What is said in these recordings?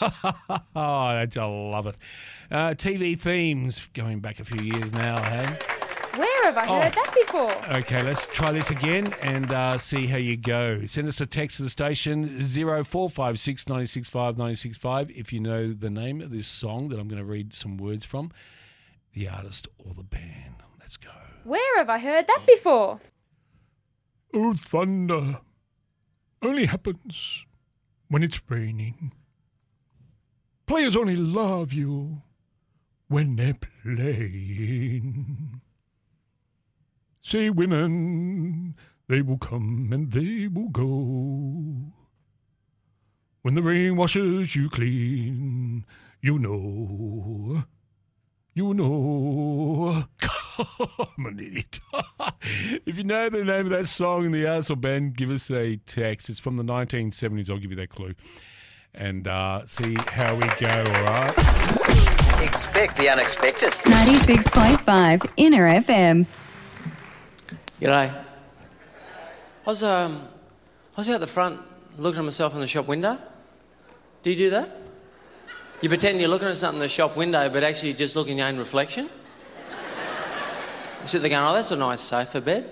Oh, don't you love it? TV themes going back a few years now, hey? Where have I heard that before? Okay, let's try this again and see how you go. Send us a text to the station 0456 965 965 if you know the name of this song that I'm going to read some words from, the artist or the band. Let's go. Where have I heard that before? Oh, thunder only happens when it's raining. Players only love you when they're playing. Say women, they will come and they will go. When the rain washes you clean, you know. You know. I'm an idiot. If you know the name of that song and the artist or band, give us a text. It's from the 1970s. I'll give you that clue. And see how we go, all right? Expect the unexpected. 96.5 Inner FM. G'day. I was out the front looking at myself in the shop window. Do you do that? You pretend you're looking at something in the shop window, but actually you're just looking at your own reflection. You sit there going, oh, that's a nice sofa bed.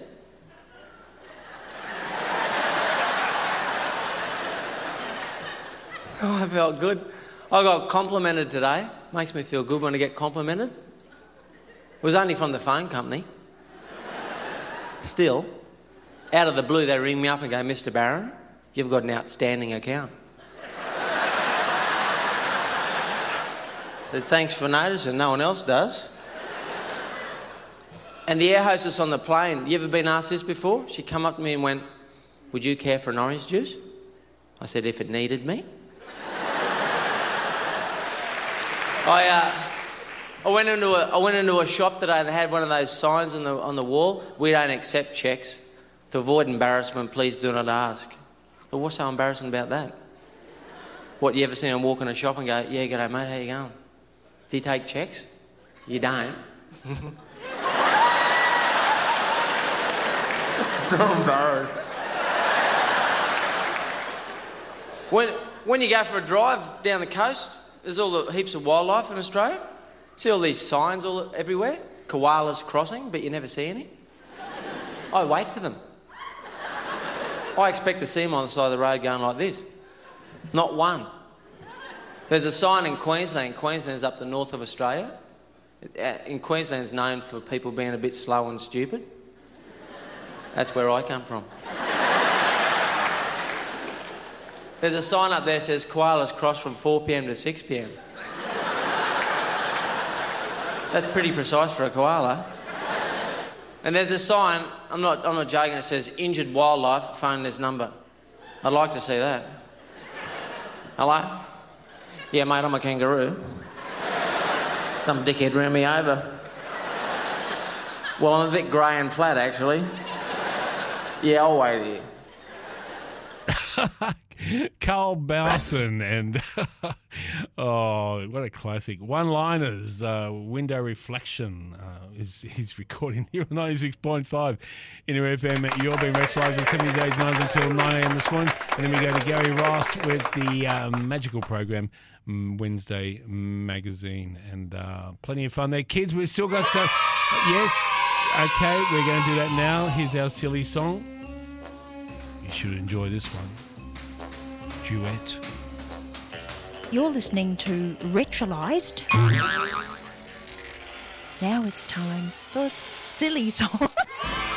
Oh, I felt good. I got complimented today. Makes me feel good when I get complimented. It was only from the phone company. Still, out of the blue, they ring me up and go, Mr. Barron, you've got an outstanding account. Said, thanks for noticing, no one else does. And the air hostess on the plane, you ever been asked this before? She come up to me and went, would you care for an orange juice? I said, if it needed me. I went into a shop today and they had one of those signs on the wall. We don't accept cheques. To avoid embarrassment, please do not ask. But what's so embarrassing about that? What, you ever seen them walk in a shop and go, yeah, g'day mate, how you going? Do you take cheques? You don't. So embarrassed. When you go for a drive down the coast, there's all the heaps of wildlife in Australia. See all these signs everywhere? Koalas crossing, but you never see any. I wait for them. I expect to see them on the side of the road going like this. Not one. There's a sign in Queensland. Queensland's up the north of Australia. In Queensland's known for people being a bit slow and stupid. That's where I come from. There's a sign up there that says koalas cross from 4pm to 6pm. That's pretty precise for a koala. And there's a sign, I'm not joking, it says injured wildlife, phone this number. I'd like to see that. Hello? Yeah, mate, I'm a kangaroo. Some dickhead ran me over. Well, I'm a bit grey and flat, actually. Yeah, I'll wait here. Carl Bowson and oh, what a classic. One-liners, Window Reflection is his recording here on 96.5 Inner FM. You're being recognised on 70 days, 9 until 9am this morning. And then we go to Gary Ross with the magical program, Wednesday Magazine. And plenty of fun there. Kids, we've still got... yes, okay, we're going to do that now. Here's our silly song. You should enjoy this one. Duet. You're listening to Retrolised. Now it's time for silly songs.